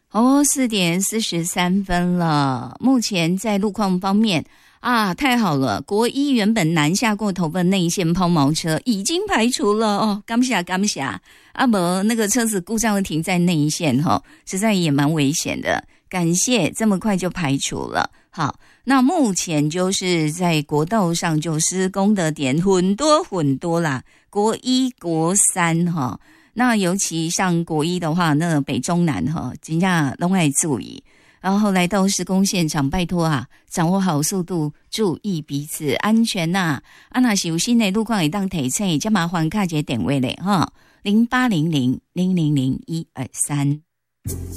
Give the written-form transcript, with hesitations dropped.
4:43了。目前在路况方面啊，太好了！国一原本南下过头的内线抛锚车已经排除了哦，感谢啊不，那个车子故障停在内线实在也蛮危险的。感谢这么快就排除了。好，那目前就是在国道上就施工的点很多啦，国一国三那尤其像国一的话，那北中南真的都要注意。然后来到施工现场，拜托啊，掌握好速度，注意彼此安全呐。若是有新的路况会当提醒，就麻烦卡一个电话咧，0800000123。